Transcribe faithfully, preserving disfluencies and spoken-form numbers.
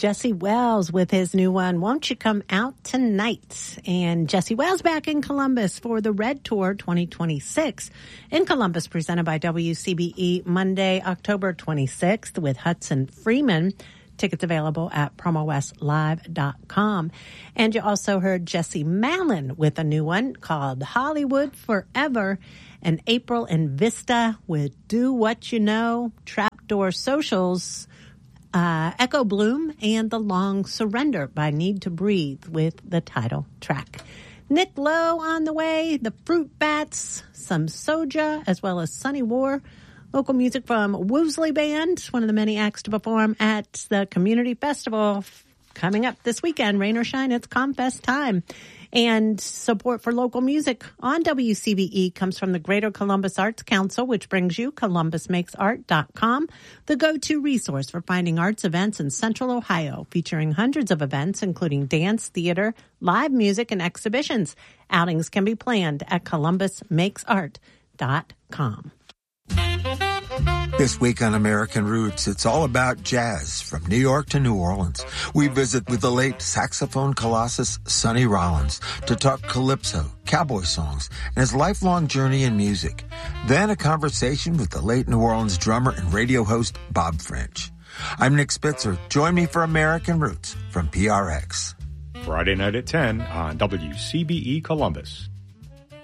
Jesse Wells with his new one, Won't You Come Out Tonight? And Jesse Wells back in Columbus for the Red Tour twenty twenty-six in Columbus, presented by W C B E Monday, October twenty-sixth with Hudson Freeman. Tickets available at promo west live dot com. And you also heard Jesse Malin with a new one called Hollywood Forever, and April and Vista with Do What You Know, Trapdoor Socials, Uh, Echo Bloom, and The Long Surrender by Need to Breathe with the title track. Nick Lowe on the way, the Fruit Bats, some Soja, as well as Sunny War. Local music from Woosley Band, one of the many acts to perform at the Community Festival coming up this weekend. Rain or shine, it's Comfest time. And support for local music on W C B E comes from the Greater Columbus Arts Council, which brings you columbus makes art dot com, the go-to resource for finding arts events in Central Ohio, featuring hundreds of events, including dance, theater, live music, and exhibitions. Outings can be planned at columbus makes art dot com. This week on American Roots, it's all about jazz from New York to New Orleans. We visit with the late saxophone colossus Sonny Rollins to talk calypso, cowboy songs, and his lifelong journey in music. Then a conversation with the late New Orleans drummer and radio host Bob French. I'm Nick Spitzer. Join me for American Roots from P R X. Friday night at ten on W C B E Columbus.